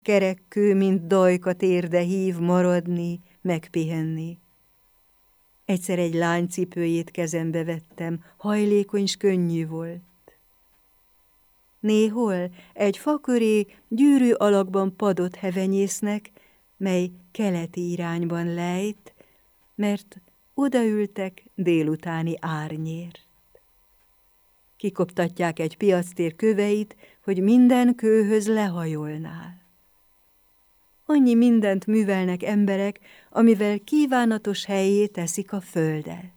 kerek kő, mint dajka térde hív maradni, megpihenni. Egyszer egy lány cipőjét kezembe vettem, hajlékony s könnyű volt. Néhol egy fa köré gyűrű alakban padot hevenyésznek, mely keleti irányban lejt, mert odaültek délutáni árnyért. Kikoptatják egy piactér köveit, hogy minden kőhöz lehajolnál. Annyi mindent művelnek emberek, amivel kívánatos helyé teszik a földet.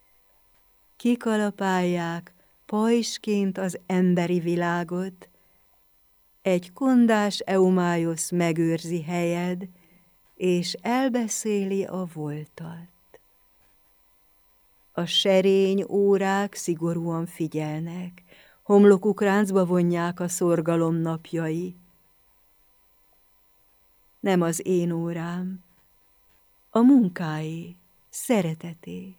Kikalapálják pajsként az emberi világot, egy kondás Eumájosz megőrzi helyed, és elbeszéli a voltat. A serény órák szigorúan figyelnek, homlokuk ráncba vonják a szorgalom napjai. Nem az én órám, a munkáé, szereteté.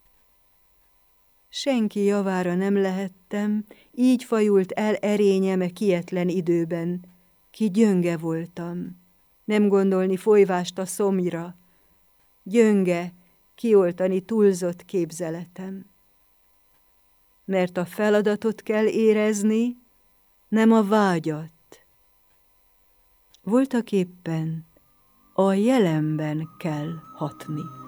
Senki javára nem lehettem, így fajult el erényem e kietlen időben, ki gyönge voltam, nem gondolni folyvást a szomjra, gyönge, kioltani túlzott képzeletem. Mert a feladatot kell érezni, nem a vágyat. Voltaképpen a jelenben kell hatni.